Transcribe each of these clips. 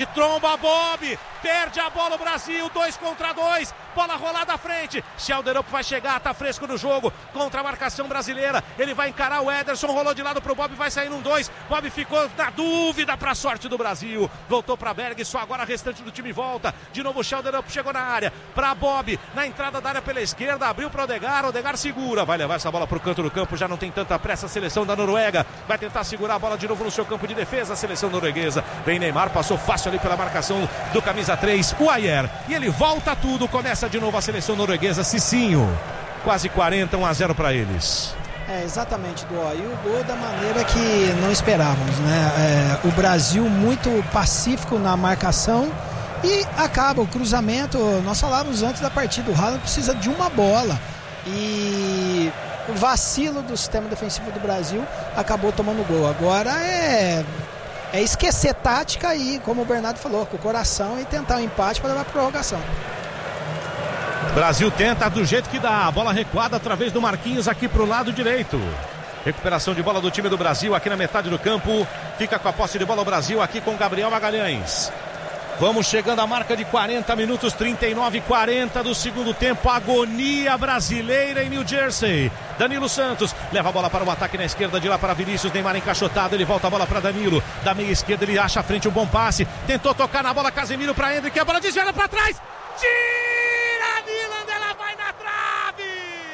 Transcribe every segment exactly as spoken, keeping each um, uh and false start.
tromba Bob, perde a bola o Brasil, dois contra dois, bola rolada à frente, Sheldon vai chegar, tá fresco no jogo, contra a marcação brasileira, ele vai encarar o Ederson, rolou de lado pro Bob, vai sair num dois, Bob ficou na dúvida pra sorte do Brasil, voltou pra Berg, só agora o restante do time volta, de novo o Sheldon chegou na área, pra Bob, na entrada da área pela esquerda, abriu pra Odegaard, Odegaard segura, vai levar essa bola pro canto do campo, já não tem tanta pressa a seleção da Noruega, vai tentar segurar a bola de novo no seu campo de defesa, a seleção norueguesa, vem Neymar, passou fácil ali pela marcação do camisa três, o Ayer, e ele volta tudo, começa de novo a seleção norueguesa, Cicinho, quase quarenta, um a zero para eles. É, exatamente, Dó, e o gol da maneira que não esperávamos, né? É, o Brasil muito pacífico na marcação e acaba o cruzamento, nós falávamos antes da partida, o Haaland precisa de uma bola e o vacilo do sistema defensivo do Brasil acabou tomando gol. Agora é... É esquecer tática e, como o Bernardo falou, com o coração e tentar um empate para levar a prorrogação. Brasil tenta do jeito que dá. A bola recuada através do Marquinhos aqui para o lado direito. Recuperação de bola do time do Brasil aqui na metade do campo. Fica com a posse de bola o Brasil aqui com Gabriel Magalhães. Vamos chegando à marca de quarenta minutos, trinta e nove, quarenta do segundo tempo. Agonia brasileira em New Jersey. Danilo Santos leva a bola para o ataque na esquerda, de lá para Vinícius. Neymar encaixotado, ele volta a bola para Danilo. Da meia esquerda ele acha à frente um bom passe. Tentou tocar na bola, Casemiro para Endrick. A bola desviada para trás. Tira, Milan, ela vai na trave.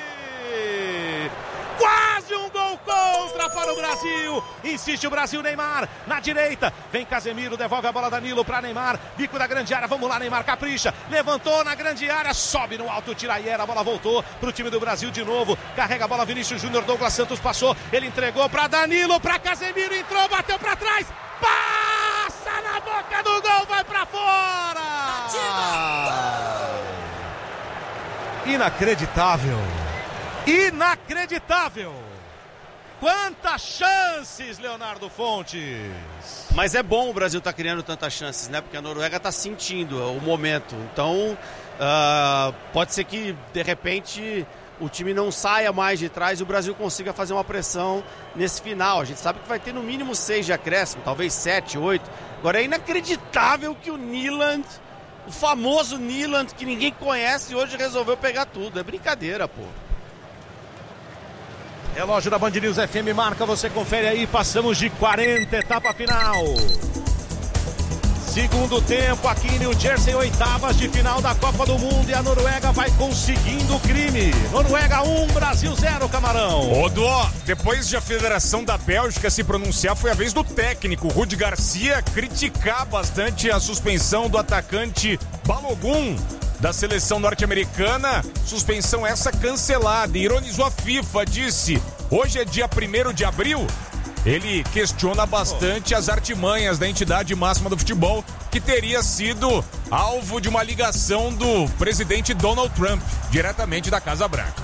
Quase um gol contra para o Brasil. Insiste o Brasil, Neymar na direita. Vem Casemiro, devolve a bola Danilo para Neymar. Bico da grande área, vamos lá, Neymar capricha. Levantou na grande área, sobe no alto, tira aí, a bola voltou para o time do Brasil de novo. Carrega a bola Vinícius Júnior, Douglas Santos passou. Ele entregou para Danilo, para Casemiro, entrou, bateu para trás. Passa na boca do gol, vai para fora. Inacreditável. Inacreditável! Quantas chances, Leonardo Fontes! Mas é bom o Brasil estar tá criando tantas chances, né? Porque a Noruega está sentindo o momento. Então, uh, pode ser que, de repente, o time não saia mais de trás e o Brasil consiga fazer uma pressão nesse final. A gente sabe que vai ter no mínimo seis de acréscimo, talvez sete, oito. Agora, é inacreditável que o Nyland, o famoso Nyland, que ninguém conhece, hoje resolveu pegar tudo. É brincadeira, pô. Relógio da Band News F M marca, você confere aí, passamos de quarenta, etapa final. Segundo tempo aqui em New Jersey, oitavas de final da Copa do Mundo e a Noruega vai conseguindo o crime. Noruega um, Brasil zero, Camarão. Ô, Dó, depois de a Federação da Bélgica se pronunciar, foi a vez do técnico Rudi Garcia criticar bastante a suspensão do atacante Balogun da seleção norte-americana, suspensão essa cancelada. Ironizou a FIFA, disse: hoje é dia primeiro de abril. Ele questiona bastante as artimanhas da entidade máxima do futebol, que teria sido alvo de uma ligação do presidente Donald Trump, diretamente da Casa Branca.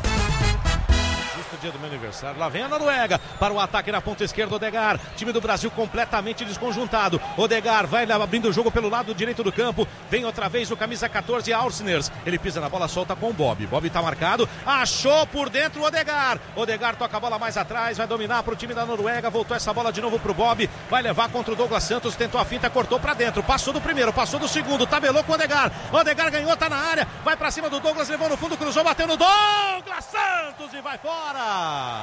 Dia do meu aniversário, lá vem a Noruega para o ataque na ponta esquerda, Odegaard, time do Brasil completamente desconjuntado, Odegaard vai abrindo o jogo pelo lado direito do campo, vem outra vez o camisa catorze, Aursners, ele pisa na bola, solta com o Bob, Bob tá marcado, achou por dentro o Odegaard, Odegaard toca a bola mais atrás, vai dominar para o time da Noruega, voltou essa bola de novo pro Bob, vai levar contra o Douglas Santos, tentou a finta, cortou para dentro, passou do primeiro, passou do segundo, tabelou com o Odegaard, Odegaard ganhou, tá na área, vai para cima do Douglas, levou no fundo, cruzou, bateu no Douglas Santos e vai fora.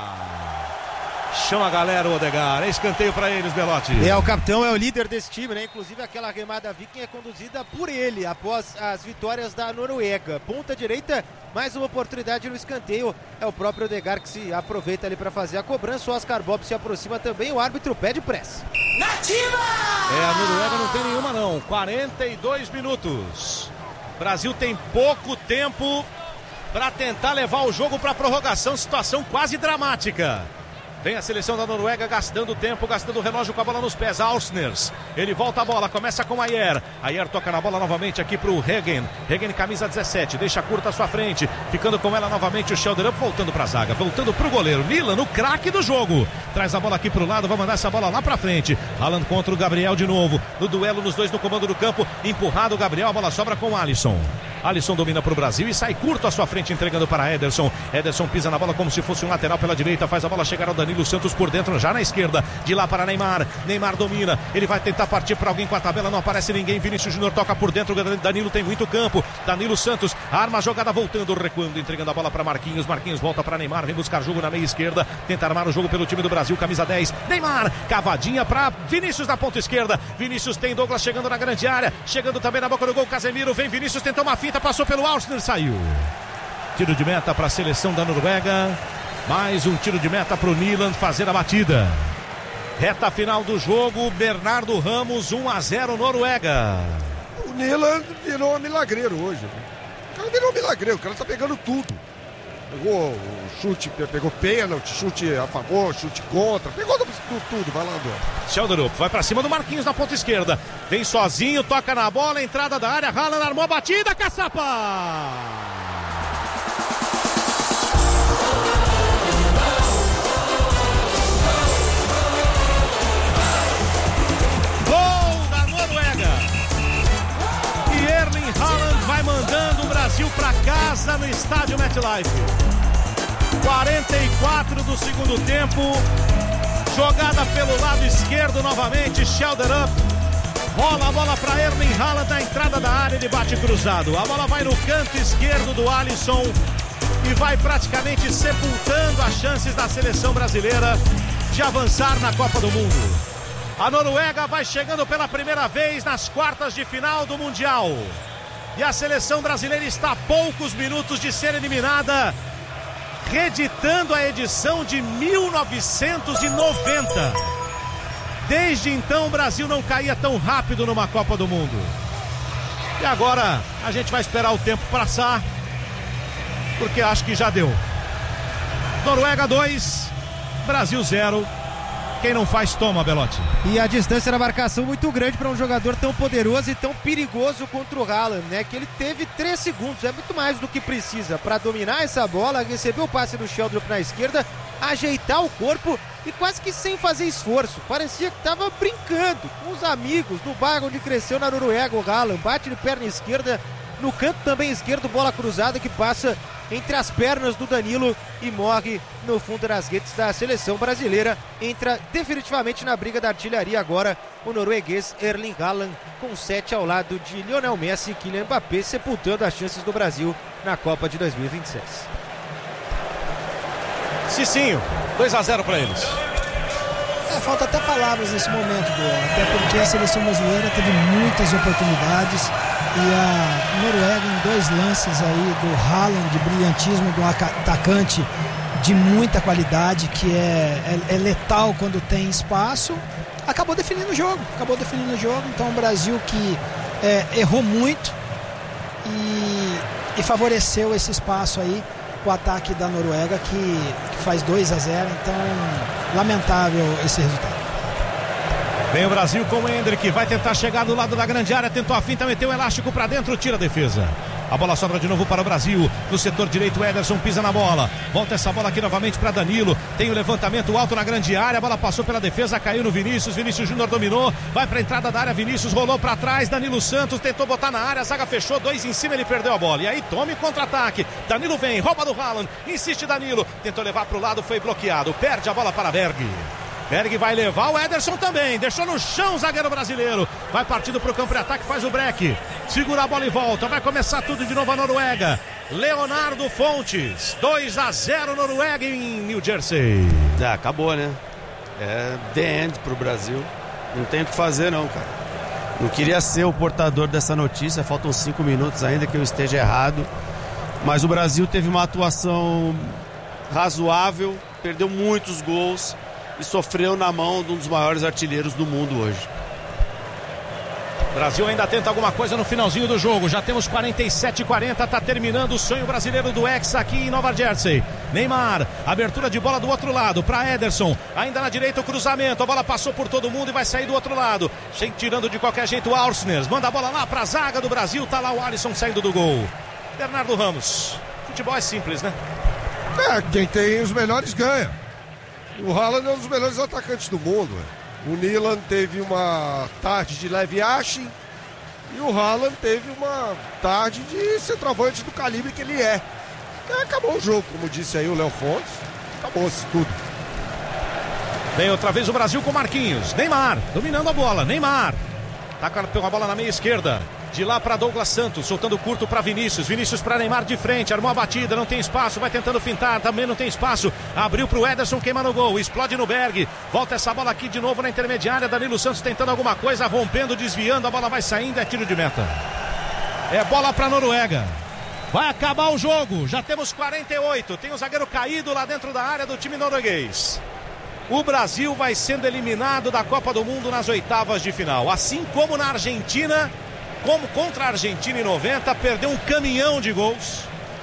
Chama a galera o Odegaard, é escanteio para eles, Belotti. É, o capitão é o líder desse time, né? Inclusive aquela remada viking é conduzida por ele após as vitórias da Noruega. Ponta direita, mais uma oportunidade no escanteio. É o próprio Odegaard que se aproveita ali para fazer a cobrança. O Oscar Bob se aproxima também, o árbitro pede pressa. Nativa! É, a Noruega não tem nenhuma não, quarenta e dois minutos. Brasil tem pouco tempo para tentar levar o jogo para prorrogação, situação quase dramática. Vem a seleção da Noruega gastando tempo, gastando o relógio com a bola nos pés. Aursners, ele volta a bola, começa com Ayer. Ayer toca na bola novamente aqui pro Hegen. Hegen, camisa dezessete, deixa curta à sua frente. Ficando com ela novamente o Sheldon, voltando pra zaga, voltando pro goleiro. Milan, no craque do jogo. Traz a bola aqui pro lado, vai mandar essa bola lá pra frente. Haaland contra o Gabriel de novo. No duelo, nos dois no comando do campo. Empurrado o Gabriel, a bola sobra com o Alisson. Alisson domina pro Brasil e sai curto à sua frente, entregando para Ederson. Ederson pisa na bola como se fosse um lateral pela direita, faz a bola chegar ao Danilo Santos por dentro, já na esquerda, de lá para Neymar. Neymar domina, ele vai tentar partir para alguém com a tabela, não aparece ninguém. Vinícius Júnior toca por dentro, Danilo tem muito campo. Danilo Santos arma a jogada, voltando, recuando, entregando a bola para Marquinhos. Marquinhos volta para Neymar, vem buscar jogo na meia esquerda, tenta armar o jogo pelo time do Brasil, camisa dez. Neymar, cavadinha para Vinícius na ponta esquerda. Vinícius tem Douglas chegando na grande área, chegando também na boca do gol. Casemiro, vem Vinícius, tentou uma finta, passou pelo Ausner, saiu. Tiro de meta para a seleção da Noruega. Mais um tiro de meta para o Nyland fazer a batida. Reta final do jogo, Bernardo Ramos, um a zero Noruega. O Nyland virou milagreiro hoje. O cara virou milagreiro, o cara tá pegando tudo. Pegou o chute, pegou pênalti, chute a favor, chute contra, pegou tudo, tudo, vai lá, André. Sheldrup vai pra cima do Marquinhos na ponta esquerda, vem sozinho, toca na bola, entrada da área, Haaland armou a batida, caçapa! Gol da Noruega! E Erling Haaland vai mandando o Brasil pra casa no estádio MetLife. quarenta e quatro do segundo tempo, jogada pelo lado esquerdo novamente, Sheldrup, rola a bola para Erling Haaland na entrada da área, ele bate cruzado, a bola vai no canto esquerdo do Alisson e vai praticamente sepultando as chances da seleção brasileira de avançar na Copa do Mundo. A Noruega vai chegando pela primeira vez nas quartas de final do Mundial e a seleção brasileira está a poucos minutos de ser eliminada, reeditando a edição de mil novecentos e noventa. Desde então o Brasil não caía tão rápido numa Copa do Mundo. E agora a gente vai esperar o tempo passar, porque acho que já deu. Noruega dois, Brasil zero. Quem não faz, toma, Belotti. E a distância na marcação muito grande para um jogador tão poderoso e tão perigoso contra o Haaland, né? Que ele teve três segundos, é muito mais do que precisa para dominar essa bola, receber o passe do Sheldrup na esquerda, ajeitar o corpo e quase que sem fazer esforço. Parecia que estava brincando com os amigos no bairro onde cresceu na Noruega. O Haaland bate de perna esquerda, no canto também esquerdo, bola cruzada que passa entre as pernas do Danilo e morre no fundo das redes da seleção brasileira. Entra definitivamente na briga da artilharia agora o norueguês Erling Haaland, com sete ao lado de Lionel Messi e Kylian Mbappé, sepultando as chances do Brasil na Copa de dois mil e vinte e seis. Cicinho, dois a zero para eles. É, falta até palavras nesse momento, Boa, até porque a seleção brasileira teve muitas oportunidades e a Noruega, em dois lances aí do Haaland, de brilhantismo, do atacante de muita qualidade, que é, é, é letal quando tem espaço, acabou definindo o jogo, acabou definindo o jogo. Então o Brasil que é, errou muito e, e favoreceu esse espaço aí, o ataque da Noruega que, que faz dois a zero, então lamentável esse resultado. Vem o Brasil com o Endrick, vai tentar chegar do lado da grande área, tentou a finta, meteu o elástico para dentro, tira a defesa. A bola sobra de novo para o Brasil, no setor direito o Ederson pisa na bola, volta essa bola aqui novamente para Danilo, tem o levantamento alto na grande área, a bola passou pela defesa, caiu no Vinícius, Vinícius Júnior dominou, vai para a entrada da área, Vinícius rolou para trás, Danilo Santos tentou botar na área, a zaga fechou, dois em cima, ele perdeu a bola, e aí tome contra-ataque, Danilo vem, rouba do Haaland, insiste Danilo, tentou levar para o lado, foi bloqueado, perde a bola para Berg. Berg vai levar, o Ederson também, deixou no chão o zagueiro brasileiro, vai partindo para o campo de ataque, faz o break, segura a bola e volta, vai começar tudo de novo a Noruega. Leonardo Fontes, dois a zero Noruega em New Jersey. É, acabou, né? É the end pro Brasil, não tem o que fazer não, cara. Não queria ser o portador dessa notícia, faltam cinco minutos ainda que eu esteja errado, mas o Brasil teve uma atuação razoável, perdeu muitos gols e sofreu na mão de um dos maiores artilheiros do mundo hoje. O Brasil ainda tenta alguma coisa no finalzinho do jogo. Já temos quarenta e sete a quarenta, tá terminando o sonho brasileiro do Hexa aqui em Nova Jersey. Neymar, abertura de bola do outro lado para Ederson, ainda na direita o cruzamento, a bola passou por todo mundo e vai sair do outro lado, sem, tirando de qualquer jeito o Ausner, manda a bola lá pra zaga do Brasil, tá lá o Alisson saindo do gol. Bernardo Ramos, futebol é simples, né? É, quem tem os melhores ganha. O Haaland é um dos melhores atacantes do mundo. Véio. O Nyland teve uma tarde de leve ache, E o Haaland teve uma tarde de centroavante do calibre que ele é. E acabou o jogo, como disse aí o Léo Fontes. Acabou-se tudo. Vem outra vez o Brasil com Marquinhos. Neymar, dominando a bola. Neymar. Tá com a bola na meia esquerda. De lá para Douglas Santos, soltando curto para Vinícius. Vinícius para Neymar de frente. Armou a batida, não tem espaço. Vai tentando fintar, também não tem espaço. Abriu para o Ederson, queima no gol. Explode no Berg. Volta essa bola aqui de novo na intermediária. Danilo Santos tentando alguma coisa, rompendo, desviando. A bola vai saindo, é tiro de meta. É bola para Noruega. Vai acabar o jogo. Já temos quarenta e oito. Tem o zagueiro caído lá dentro da área do time norueguês. O Brasil vai sendo eliminado da Copa do Mundo nas oitavas de final. Assim como na Argentina, como contra a Argentina em noventa, perdeu um caminhão de gols.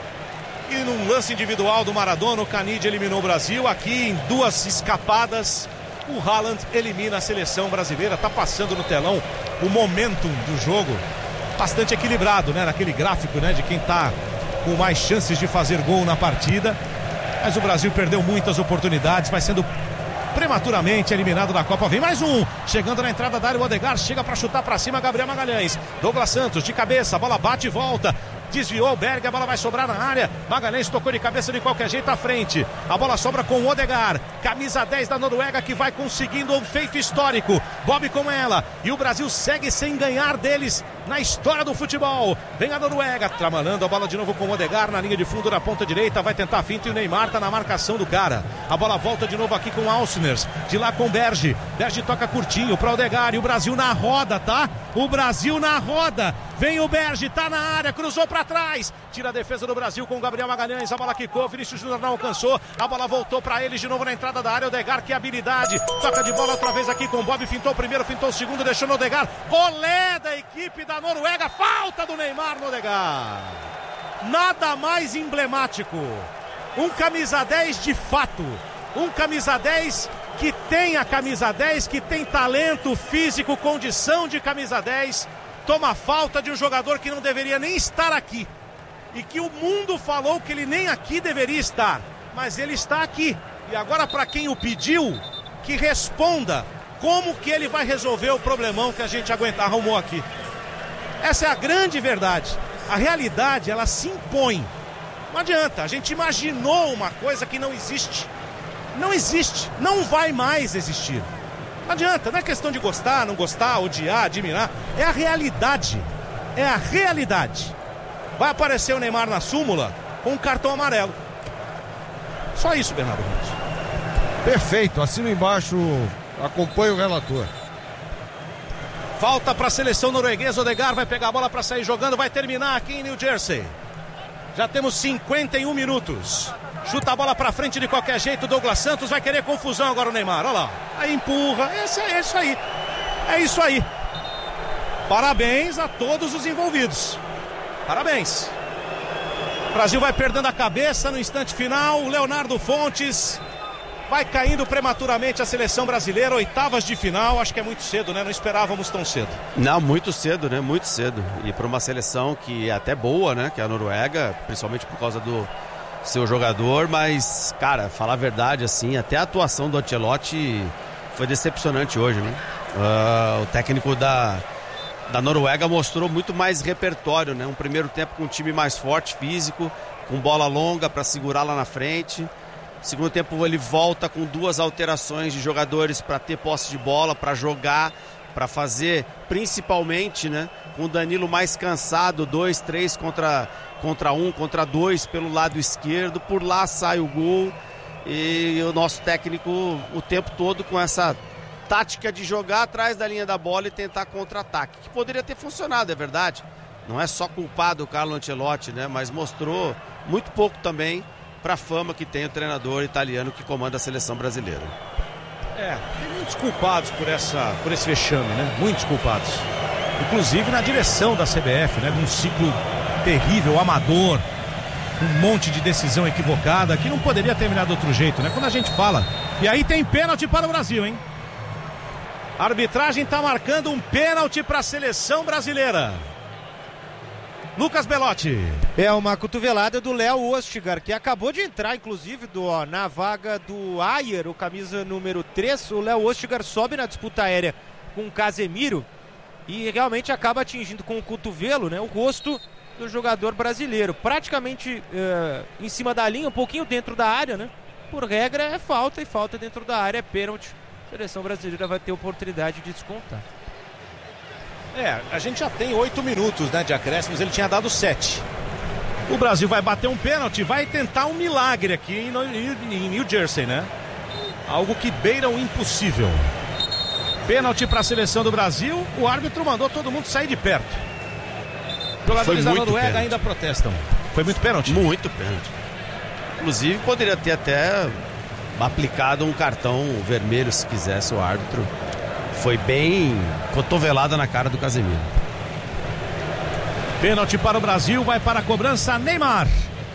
E num lance individual do Maradona, o Canide eliminou o Brasil. Aqui em duas escapadas, o Haaland elimina a seleção brasileira. Tá passando no telão o momentum do jogo. Bastante equilibrado, né? Naquele gráfico, né? De quem tá com mais chances de fazer gol na partida. Mas o Brasil perdeu muitas oportunidades. Vai sendo prematuramente eliminado da Copa. Vem mais um, chegando na entrada da área, o Odegaard chega para chutar para cima, Gabriel Magalhães. Douglas Santos de cabeça, a bola bate e volta. Desviou o Berg, a bola vai sobrar na área. Magalhães tocou de cabeça de qualquer jeito à frente. A bola sobra com o Odegaard, camisa dez da Noruega, que vai conseguindo um feito histórico. Bob com ela, e o Brasil segue sem ganhar deles na história do futebol. Vem a Noruega, trabalhando a bola de novo com o Odegaard na linha de fundo na ponta direita. Vai tentar a finta e o Neymar tá na marcação do cara. A bola volta de novo aqui com o Alcners, de lá com o Berge. Berge toca curtinho para o Odegaard, e o Brasil na roda, tá? O Brasil na roda. Vem o Berge, tá na área, cruzou para trás, tira a defesa do Brasil com o Gabriel Magalhães. A bola quicou, Vinícius Júnior não alcançou. A bola voltou para eles de novo na entrada da área. Odegaard, que habilidade, toca de bola outra vez aqui com o Bob. Fintou o primeiro, fintou o segundo, deixou no Odegaard. Olé da equipe da Noruega, falta do Neymar no Odegaard. Nada mais emblemático. Um camisa dez de fato, um camisa dez que tem a camisa dez, que tem talento físico, condição de camisa dez. Toma falta de um jogador que não deveria nem estar aqui. E que o mundo falou que ele nem aqui deveria estar. Mas ele está aqui. E agora, para quem o pediu, que responda como que ele vai resolver o problemão que a gente aguenta, arrumou aqui. Essa é a grande verdade. A realidade, ela se impõe. Não adianta. A gente imaginou uma coisa que não existe. Não existe. Não vai mais existir. Não adianta, não é questão de gostar, não gostar, odiar, admirar. É a realidade. É a realidade. Vai aparecer o Neymar na súmula com um cartão amarelo. Só isso, Bernardo Ramos. Perfeito, assino embaixo, acompanho o relator. Falta para a seleção norueguesa. Odegaard vai pegar a bola para sair jogando. Vai terminar aqui em New Jersey. Já temos cinquenta e um minutos. Chuta a bola pra frente de qualquer jeito. Douglas Santos vai querer confusão agora o Neymar. Olha lá. Aí empurra. Esse é isso aí. É isso aí. Parabéns a todos os envolvidos. Parabéns. O Brasil vai perdendo a cabeça no instante final. O Leonardo Fontes vai caindo prematuramente a seleção brasileira. Oitavas de final. Acho que é muito cedo, né? Não esperávamos tão cedo. Não, muito cedo, né? Muito cedo. E para uma seleção que é até boa, né? Que é a Noruega, principalmente por causa do seu jogador, mas, cara, falar a verdade, assim, até a atuação do Ancelotti foi decepcionante hoje, né? Uh, o técnico da, da Noruega mostrou muito mais repertório, né? Um primeiro tempo com um time mais forte, físico, com bola longa para segurar lá na frente. Segundo tempo ele volta com duas alterações de jogadores para ter posse de bola, para jogar, para fazer, principalmente, né? Com o Danilo mais cansado, dois, três contra... contra um, contra dois pelo lado esquerdo, por lá sai o gol e o nosso técnico o tempo todo com essa tática de jogar atrás da linha da bola e tentar contra-ataque, que poderia ter funcionado, é verdade, não é só culpado o Carlo Ancelotti, né? Mas mostrou muito pouco também para a fama que tem o treinador italiano que comanda a seleção brasileira. É, tem muitos culpados por, essa, por esse vexame, né? Muitos culpados, inclusive na direção da C B F, né? Num ciclo terrível, amador, um monte de decisão equivocada que não poderia terminar de outro jeito, né? Quando a gente fala. E aí tem pênalti para o Brasil, hein? A arbitragem está marcando um pênalti para a seleção brasileira. Lucas Belotti. É uma cotovelada do Léo Ostigar, que acabou de entrar, inclusive, do, ó, na vaga do Ayer, o camisa número três. O Léo Ostigar sobe na disputa aérea com o Casemiro. e realmente acaba atingindo com o cotovelo, né, o rosto do jogador brasileiro, praticamente uh, em cima da linha, um pouquinho dentro da área, né? Por regra é falta, e falta dentro da área é pênalti. A seleção brasileira vai ter oportunidade de descontar. É, a gente já tem oito minutos, né, de acréscimos, ele tinha dado sete. O Brasil vai bater um pênalti, vai tentar um milagre aqui em New Jersey, né? Algo que beira o impossível. Pênalti para a seleção do Brasil, o árbitro mandou todo mundo sair de perto. Jogadores da Noruega ainda protestam. Foi muito pênalti? Muito pênalti. Inclusive poderia ter até aplicado um cartão vermelho se quisesse o árbitro. Foi bem cotovelada na cara do Casemiro. Pênalti para o Brasil, vai para a cobrança Neymar.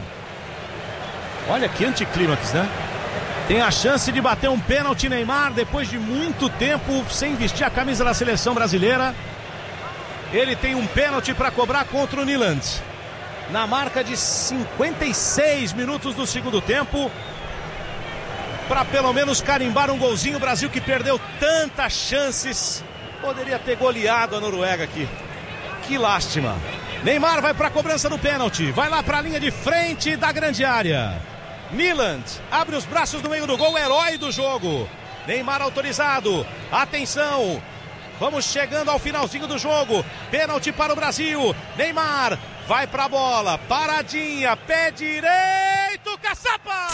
Olha que anticlímax, né? Tem a chance de bater um pênalti Neymar depois de muito tempo sem vestir a camisa da seleção brasileira. Ele tem um pênalti para cobrar contra o Nyland. Na marca de cinquenta e seis minutos do segundo tempo. Para pelo menos carimbar um golzinho. O Brasil que perdeu tantas chances. Poderia ter goleado a Noruega aqui. Que lástima. Neymar vai para a cobrança do pênalti. Vai lá para a linha de frente da grande área. Nyland abre os braços no meio do gol. Herói do jogo. Neymar autorizado. Atenção. Vamos chegando ao finalzinho do jogo. Pênalti para o Brasil. Neymar vai para a bola. Paradinha. Pé direito. Caçapa!